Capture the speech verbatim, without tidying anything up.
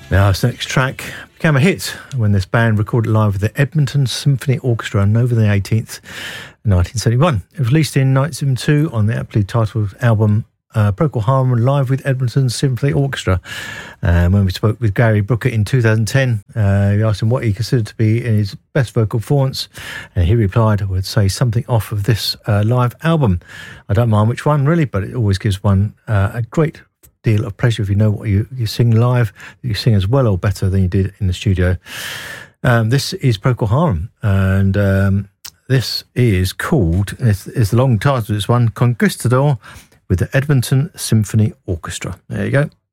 Now, this next track became a hit when this band recorded live with the Edmonton Symphony Orchestra on November the eighteenth, nineteen seventy-one. It was released in nineteen seventy-two on the aptly titled album uh, Procol Harum Live with Edmonton Symphony Orchestra. Um, when we spoke with Gary Brooker in two thousand ten, uh, we asked him what he considered to be in his best vocal performance, and he replied, I would say something off of this uh, live album. I don't mind which one, really, but it always gives one uh, a great deal of pleasure if you know what you, you sing live, you sing as well or better than you did in the studio. Um, this is Procol Harum, and um, this is called, it's, it's the long title of this one, Conquistador with the Edmonton Symphony Orchestra. There you go.